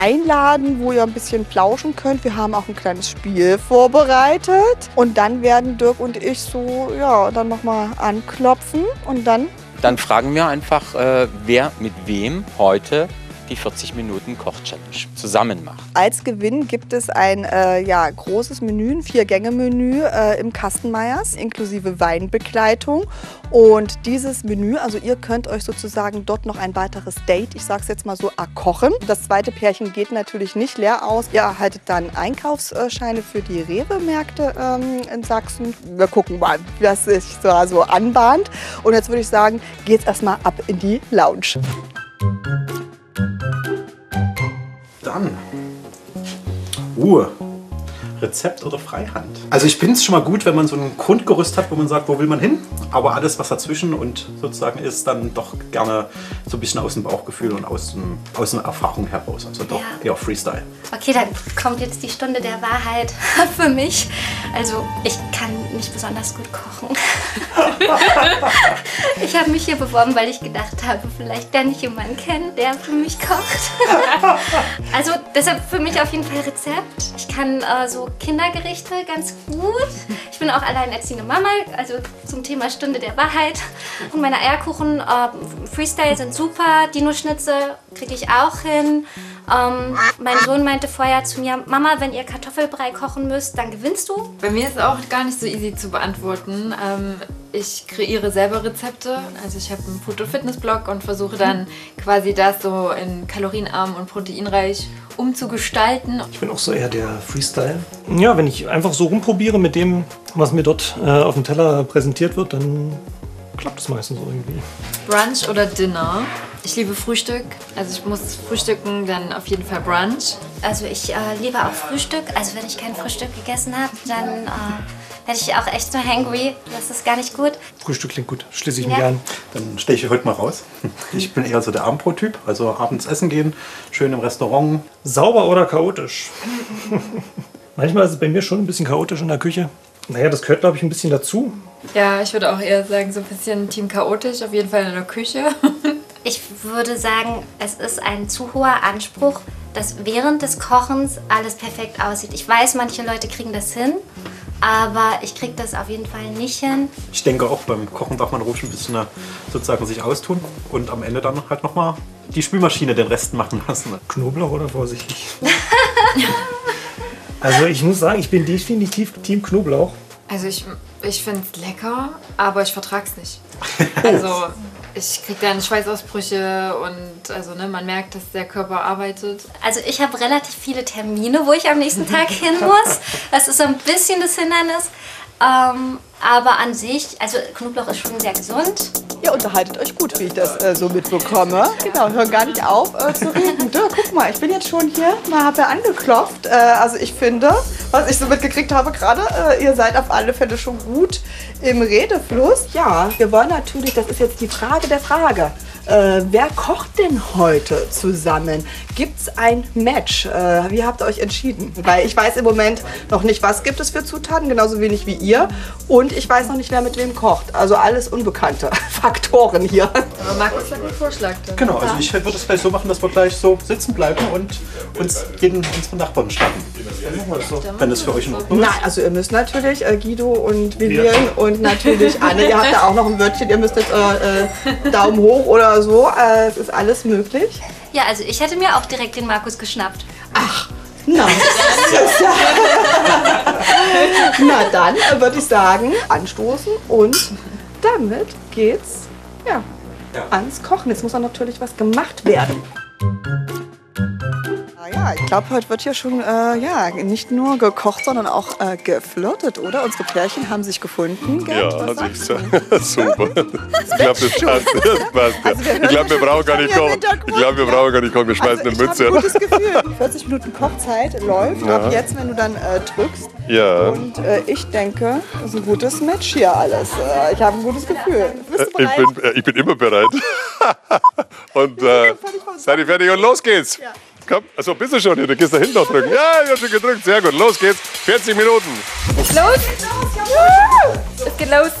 einladen, wo ihr ein bisschen plauschen könnt. Wir haben auch ein kleines Spiel vorbereitet. Und dann werden Dirk und ich so, ja, dann nochmal anklopfen und dann... Dann fragen wir einfach, wer mit wem heute die 40 Minuten Koch-Challenge zusammen macht. Als Gewinn gibt es ein großes Menü, ein 4-Gänge-Menü im Kastenmeyers, inklusive Weinbegleitung. Und dieses Menü, also ihr könnt euch sozusagen dort noch ein weiteres Date, ich sage es jetzt mal so, erkochen. Das zweite Pärchen geht natürlich nicht leer aus. Ihr erhaltet dann Einkaufsscheine für die Rewe-Märkte in Sachsen. Wir gucken mal, was sich da so anbahnt. Und jetzt würde ich sagen, geht's erstmal ab in die Lounge. Dann. Rezept oder Freihand? Also ich finde es schon mal gut, wenn man so ein Grundgerüst hat, wo man sagt, wo will man hin. Aber alles, was dazwischen und sozusagen ist, dann doch gerne so ein bisschen aus dem Bauchgefühl und aus der Erfahrung heraus. Also doch eher Freestyle. Okay, dann kommt jetzt die Stunde der Wahrheit für mich. Also ich kann nicht besonders gut kochen. Ich habe mich hier beworben, weil ich gedacht habe, vielleicht lerne ich jemanden kennen, der für mich kocht. Also deshalb für mich auf jeden Fall Rezept. Ich kann so Kindergerichte ganz gut. Ich bin auch alleinerziehende Mama, also zum Thema Stunde der Wahrheit. Und meine Eierkuchen, Freestyle sind super. Dino-Schnitzel kriege ich auch hin. Mein Sohn meinte vorher zu mir, Mama, wenn ihr Kartoffelbrei kochen müsst, dann gewinnst du. Bei mir ist es auch gar nicht so easy zu beantworten. Ich kreiere selber Rezepte. Also ich habe einen Food-Fitness-Blog und versuche dann quasi das so in kalorienarm und proteinreich umzugestalten. Ich bin auch so eher der Freestyle. Ja, wenn ich einfach so rumprobiere mit dem, was mir dort auf dem Teller präsentiert wird, dann klappt es meistens irgendwie. Brunch oder Dinner? Ich liebe Frühstück. Also ich muss frühstücken, dann auf jeden Fall Brunch. Also ich liebe auch Frühstück. Also wenn ich kein Frühstück gegessen habe, dann werde ich auch echt so hangry. Das ist gar nicht gut. Frühstück klingt gut, schließe ich mich an. Dann stehe ich heute mal raus. Ich bin eher so der Abendbrot-Typ. Also abends essen gehen, schön im Restaurant. Sauber oder chaotisch? Manchmal ist es bei mir schon ein bisschen chaotisch in der Küche. Naja, das gehört, glaube ich, ein bisschen dazu. Ja, ich würde auch eher sagen, so ein bisschen Team chaotisch, auf jeden Fall in der Küche. Ich würde sagen, es ist ein zu hoher Anspruch, dass während des Kochens alles perfekt aussieht. Ich weiß, manche Leute kriegen das hin, aber ich kriege das auf jeden Fall nicht hin. Ich denke auch, beim Kochen darf man ruhig ein bisschen sozusagen sich austun und am Ende dann halt nochmal die Spülmaschine den Rest machen lassen. Knoblauch oder vorsichtig? Also ich muss sagen, ich bin definitiv Team Knoblauch. Also ich finde es lecker, aber ich vertrage es nicht. Also ich kriege dann Schweißausbrüche und also man merkt, dass der Körper arbeitet. Also ich habe relativ viele Termine, wo ich am nächsten Tag hin muss. Das ist so ein bisschen das Hindernis. Aber an sich, also Knoblauch ist schon sehr gesund. Ihr unterhaltet euch gut, wie ich das so mitbekomme. Genau, hören gar nicht auf zu reden. Dirk, guck mal, ich bin jetzt schon hier, habe angeklopft. Also ich finde, was ich so mitgekriegt habe gerade, ihr seid auf alle Fälle schon gut im Redefluss. Ja, wir wollen natürlich, das ist jetzt die Frage der Frage. Wer kocht denn heute zusammen? Gibt es ein Match? Wie habt ihr euch entschieden? Weil ich weiß im Moment noch nicht, was gibt es für Zutaten, genauso wenig wie ihr. Und ich weiß noch nicht, wer mit wem kocht. Also alles unbekannte Faktoren hier. Aber Markus hat einen Vorschlag. Genau, also ich würde es gleich so machen, dass wir gleich so sitzen bleiben und uns jeden unseren Nachbarn schnappen. Dann machen wir das so. Wenn das für euch in Ordnung ist. Nein, also ihr müsst natürlich, Guido und Vivian und natürlich Anne, ihr habt da auch noch ein Wörtchen, ihr müsst jetzt Daumen hoch oder so, es ist alles möglich. Ja, also ich hätte mir auch direkt den Markus geschnappt. Ach, na, na dann würde ich sagen, anstoßen und damit geht's ans Kochen. Jetzt muss auch natürlich was gemacht werden. Ja, ich glaube, heute wird hier schon nicht nur gekocht, sondern auch geflirtet, oder? Unsere Pärchen haben sich gefunden. Ja, also ich super. Ich glaube, das passt. Also ich glaube, wir brauchen gar nicht kochen. Wir schmeißen eine Mütze. Ich habe ein gutes Gefühl. 40 Minuten Kochzeit läuft ab jetzt, wenn du dann drückst. Ja. Und ich denke, das ist ein gutes Match hier alles. Ich habe ein gutes Gefühl. Bist du bereit? Ich bin immer bereit. Und seid ihr fertig und los geht's. Ja. Komm, also bist du schon hier, du gehst da hinten noch drücken. Ja, ich hab schon gedrückt, sehr gut, los geht's. 40 Minuten. Los! Es geht los!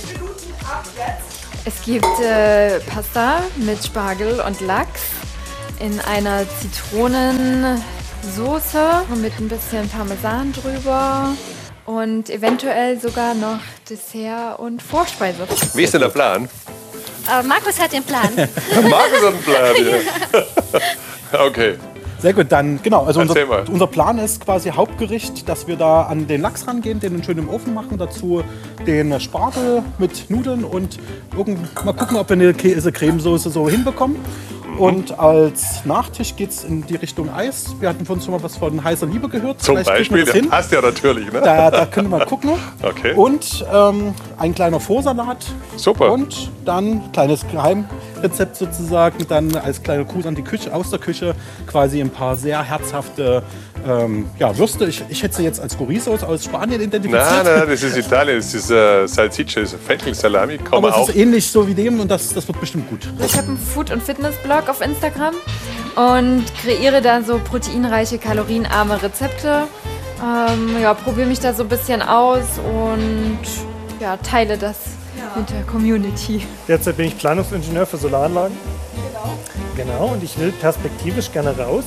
Es gibt Pasta mit Spargel und Lachs. in einer Zitronensoße mit ein bisschen Parmesan drüber und eventuell sogar noch Dessert und Vorspeise. Wie ist denn der Plan? Markus hat den Plan. Markus hat einen Plan. Ja. Okay. Sehr gut, dann genau. Also Erzähl mal. unser Plan ist quasi Hauptgericht, dass wir da an den Lachs rangehen, den schön im Ofen machen. Dazu den Spargel mit Nudeln und mal gucken, ob wir eine Cremesoße so hinbekommen. Und als Nachtisch geht es in die Richtung Eis. Wir hatten vorhin schon mal was von heißer Liebe gehört. Zum Vielleicht kriegen wir Beispiel, das der hin. passt ja natürlich, ne? Da können wir mal gucken. Okay. Und ein kleiner Vorsalat. Super. Und dann kleines Geheimrezept sozusagen. Dann als kleiner Gruß an die Küche, aus der Küche quasi ein paar sehr herzhafte Würste. Ich hätte sie jetzt als Chorizo aus Spanien identifiziert. Nein, das ist Italien. Das ist Salsiccia, das ist Fenchel-Salami. Kann Aber man es auch. ist ähnlich so wie dem und das wird bestimmt gut. Ich habe einen Food- und Fitness-Blog auf Instagram und kreiere da so proteinreiche, kalorienarme Rezepte. Probiere mich da so ein bisschen aus und teile das mit der Community. Derzeit bin ich Planungsingenieur für Solaranlagen. Genau, und ich will perspektivisch gerne raus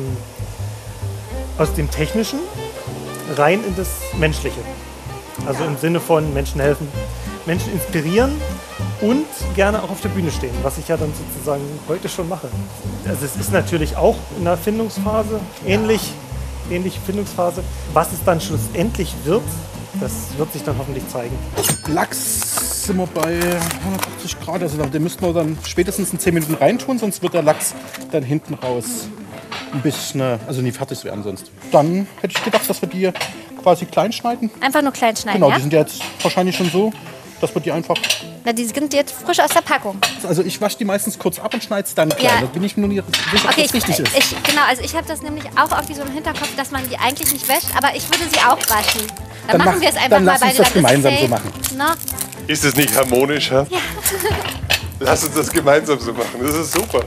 aus dem Technischen rein in das Menschliche. Also im Sinne von Menschen helfen, Menschen inspirieren und gerne auch auf der Bühne stehen, was ich ja dann sozusagen heute schon mache. Also es ist natürlich auch in der Findungsphase, ähnliche Findungsphase. Was es dann schlussendlich wird, das wird sich dann hoffentlich zeigen. Lachs sind wir bei 180 Grad, also den müssten wir dann spätestens in 10 Minuten reintun, sonst wird der Lachs dann hinten raus ein bisschen, also nie fertig werden sonst. Dann hätte ich gedacht, dass wir die quasi klein schneiden. Einfach nur klein schneiden, Genau, ja? die sind ja jetzt wahrscheinlich schon so, dass wir die einfach... Na, die sind jetzt frisch aus der Packung. Also ich wasche die meistens kurz ab und schneide es dann klein. Ja. Da bin ich nur nicht sicher, ob Okay, das richtig ist. ich habe das nämlich auch irgendwie so im Hinterkopf, dass man die eigentlich nicht wäscht, aber ich würde sie auch waschen. Dann machen wir es einfach dann mal lass beide. uns das dann ist gemeinsam safe. so machen. Na? Ist es nicht harmonischer? Ja. Lass uns das gemeinsam so machen. Das ist super.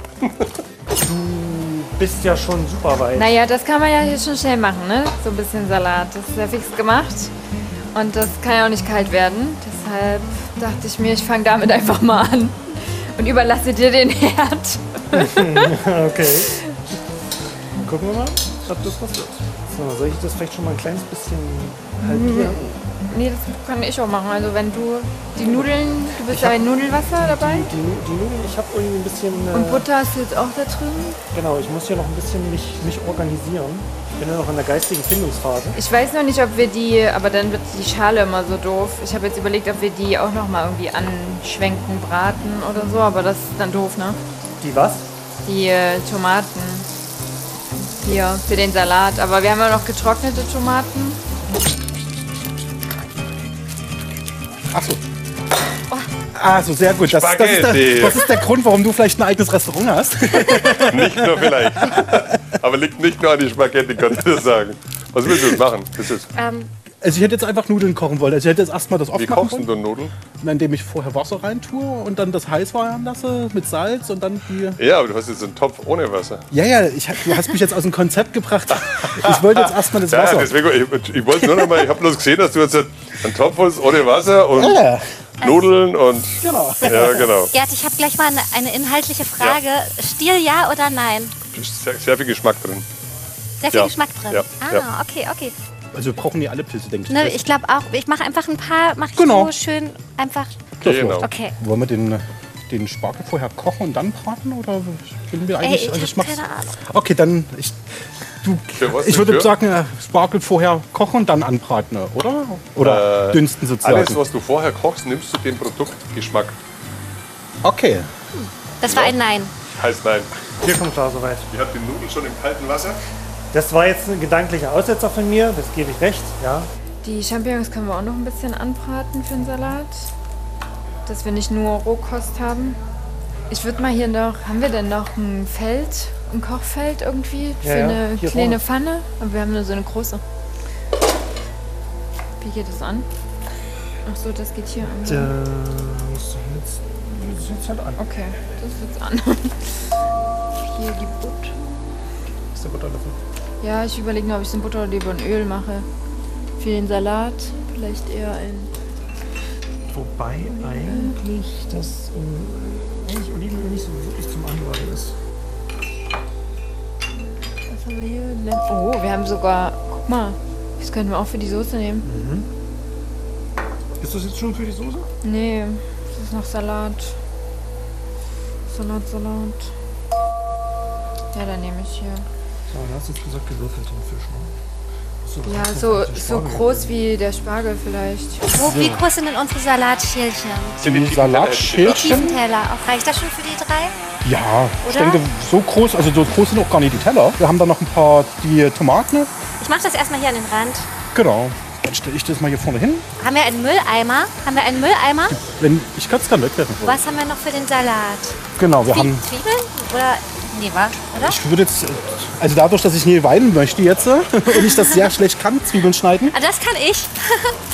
Du bist ja schon super weit. Naja, das kann man ja hier schon schnell machen, ne? So ein bisschen Salat. Das ist ja fix gemacht. Und das kann ja auch nicht kalt werden. Deshalb dachte ich mir, ich fange damit einfach mal an. Und überlasse dir den Herd. Okay. Gucken wir mal, ob das was wird. So, soll ich das vielleicht schon mal ein kleines bisschen halbieren? Nee, das kann ich auch machen. Also wenn du die Nudeln, du bist ja bei Nudelwasser dabei. Die Nudeln, ich habe irgendwie ein bisschen... Und Butter hast du jetzt auch da drin. Genau, ich muss hier noch ein bisschen mich organisieren. Ich bin ja noch in der geistigen Findungsphase. Ich weiß noch nicht, ob wir die, aber dann wird die Schale immer so doof. Ich habe jetzt überlegt, ob wir die auch noch mal irgendwie anschwenken, braten oder so, aber das ist dann doof, ne? Die was? Die Tomaten hier für den Salat. Aber wir haben ja noch getrocknete Tomaten. Achso. Also sehr gut. Das ist der Grund, warum du vielleicht ein eigenes Restaurant hast. Nicht nur vielleicht. Aber liegt nicht nur an die Spaghetti, kann ich das sagen. Was willst du jetzt machen? Also ich hätte jetzt einfach Nudeln kochen wollen. Also ich hätte jetzt erstmal das Wie aufmachen kochst du wollen, Nudeln? indem ich vorher Wasser reintue und dann das heiß werden lasse mit Salz und dann die... Ja, aber du hast jetzt einen Topf ohne Wasser. Ja, du hast mich jetzt aus dem Konzept gebracht. Ich wollte jetzt erstmal das Wasser. Ja, deswegen, ich wollte nur noch mal, ich habe bloß gesehen, dass du jetzt einen Topf hast ohne Wasser und Nudeln und... Genau. Ja, genau. Gerd, ich habe gleich mal eine inhaltliche Frage. Stiel ja oder nein? Sehr viel Geschmack drin. Sehr viel Ja. Geschmack drin. Ja. Okay. Also wir brauchen nie alle Pilze, denke ich. Ne, ich glaube auch. Ich mache einfach ein paar, Genau. so schön einfach. Genau. Okay. Wollen wir den Spargel vorher kochen und dann braten? Oder würden wir eigentlich... ich ich hab mach's- keine Ahnung. Okay, dann... Für was Ich denn würde für? sagen, Spargel vorher kochen und dann anbraten, oder? Oder dünsten sozusagen. Alles, was du vorher kochst, nimmst du den Produktgeschmack. Okay. Das war ein Nein. Heißt nein. Hier kommt klar soweit. Ihr habt den Nudeln schon im kalten Wasser? Das war jetzt ein gedanklicher Aussetzer von mir, das gebe ich recht, ja. Die Champignons können wir auch noch ein bisschen anbraten für den Salat. Dass wir nicht nur Rohkost haben. Ich würde mal hier noch, haben wir denn noch ein Feld, ein Kochfeld irgendwie für Ja, eine hier kleine vorne. Pfanne? Aber wir haben nur so eine große. Wie geht das an? Ach so, das geht hier an. Das jetzt halt an. Okay, das ist jetzt an. Hier die Butter. Ist der Butterlöffel. Ja, ich überlege nur, ob ich so ein Butter, Olivenöl mache. Für den Salat vielleicht eher ein... Wobei eigentlich das eigentlich Olivenöl nicht so wirklich zum Anbraten ist. Oh, wir haben sogar, guck mal, das können wir auch für die Soße nehmen. Ist das jetzt schon für die Soße? Nee, das ist noch Salat. Salat. Ja, dann nehme ich hier. Ja, du hast jetzt gesagt, gewürfelten Fisch, ne? Ja, so groß wie der Spargel vielleicht. Wie groß sind denn unsere Salatschälchen? Die Salatschälchen? Tiefenteller. Reicht das schon für die 3? Ja, ich Oder? denke, so groß sind auch gar nicht die Teller. Wir haben da noch ein paar die Tomaten. Ich mache das erstmal hier an den Rand. Genau. Dann stelle ich das mal hier vorne hin. Haben wir einen Mülleimer? Ich kann es dann wegwerfen. Was haben wir noch für den Salat? Genau, wir haben. Zwiebeln? Oder? Nee, oder? Ich würde jetzt, also dadurch, dass ich nie weinen möchte jetzt und ich das sehr schlecht kann, Zwiebeln schneiden. Ah, das kann ich.